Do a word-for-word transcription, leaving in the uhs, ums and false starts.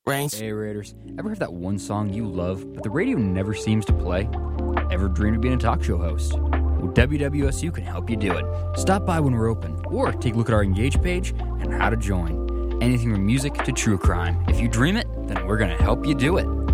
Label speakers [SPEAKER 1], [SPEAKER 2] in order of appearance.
[SPEAKER 1] Rains.
[SPEAKER 2] Hey Raiders, ever have that one song you love, but the radio never seems to play? Ever dreamed of being a talk show host? Well, W W S U can help you do it. Stop by when we're open, or take a look at our Engage page and how to join. Anything from music to true crime. If you dream it, then we're going to help you do it.